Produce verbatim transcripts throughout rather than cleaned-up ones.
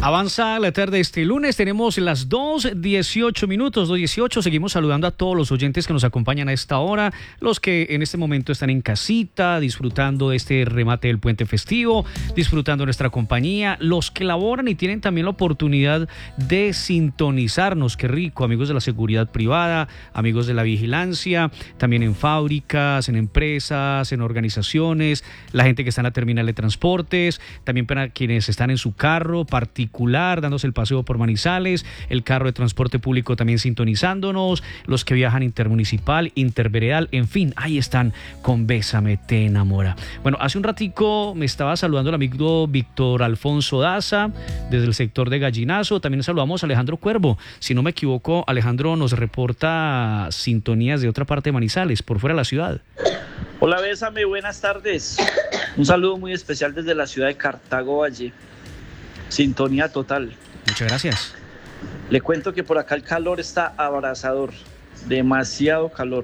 Avanza la tarde de este lunes, tenemos las dos dieciocho minutos, dos dieciocho. Seguimos saludando a todos los oyentes que nos acompañan a esta hora, los que en este momento están en casita, disfrutando de este remate del puente festivo, disfrutando de nuestra compañía, los que laboran y tienen también la oportunidad de sintonizarnos. Qué rico, amigos de la seguridad privada, amigos de la vigilancia, también en fábricas, en empresas, en organizaciones, la gente que está en la terminal de transportes, también para quienes están en su carro particular, dándose el paseo por Manizales, el carro de transporte público también sintonizándonos, los que viajan intermunicipal, interveredal, en fin, ahí están con Bésame, te enamora. Bueno, hace un ratico me estaba saludando el amigo Víctor Alfonso Daza desde el sector de Gallinazo. También saludamos a Alejandro Cuervo. Si no me equivoco, Alejandro nos reporta sintonías de otra parte de Manizales, por fuera de la ciudad. Hola Bésame, buenas tardes. Un saludo muy especial desde la ciudad de Cartago Valle. Sintonía total. Muchas gracias. Le cuento que por acá el calor está abrasador, demasiado calor.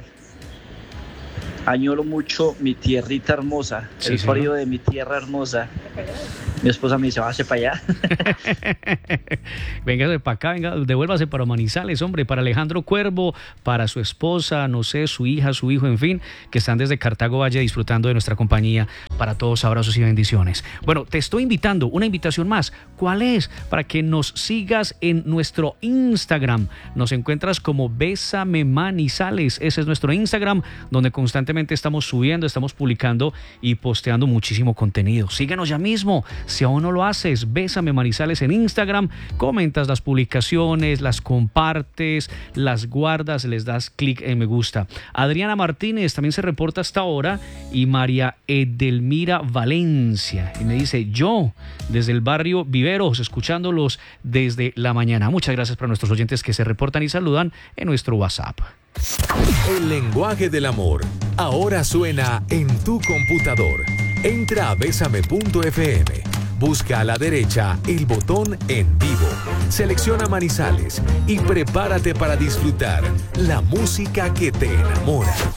Añoro mucho mi tierrita hermosa, sí, el frío señor. De mi tierra hermosa. Mi esposa me dice, váyase para allá. Véngase para acá, venga, devuélvase para Manizales, hombre, para Alejandro Cuervo, para su esposa, no sé, su hija, su hijo, en fin, que están desde Cartago Valle disfrutando de nuestra compañía. Para todos, abrazos y bendiciones. Bueno, te estoy invitando, una invitación más. ¿Cuál es? Para que nos sigas en nuestro Instagram. Nos encuentras como Bésame Manizales. Ese es nuestro Instagram, donde constantemente estamos subiendo, estamos publicando y posteando muchísimo contenido. Síguenos ya mismo. Si aún no lo haces, Bésame Manizales en Instagram, comentas las publicaciones, las compartes, las guardas, les das clic en me gusta. Adriana Martínez también se reporta hasta ahora y María Edelmira Valencia. Y me dice, yo, desde el barrio Viveros, escuchándolos desde la mañana. Muchas gracias para nuestros oyentes que se reportan y saludan en nuestro WhatsApp. El lenguaje del amor ahora suena en tu computador. Entra a bésame punto efe eme. Busca a la derecha el botón En Vivo. Selecciona Manizales y prepárate para disfrutar la música que te enamora.